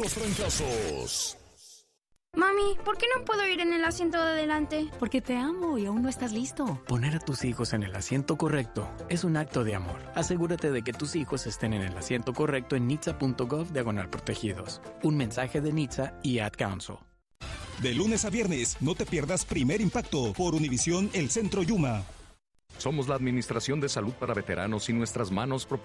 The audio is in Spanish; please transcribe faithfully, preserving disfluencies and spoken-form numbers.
los trancazos. Mami, ¿por qué no puedo ir en el asiento de adelante? Porque te amo y aún no estás listo. Poner a tus hijos en el asiento correcto es un acto de amor. Asegúrate de que tus hijos estén en el asiento correcto en nitsa punto gov diagonal protegidos. Un mensaje de Nitsa y Ad Council. De lunes a viernes, no te pierdas Primer Impacto por Univisión El Centro Yuma. Somos la Administración de Salud para Veteranos y nuestras manos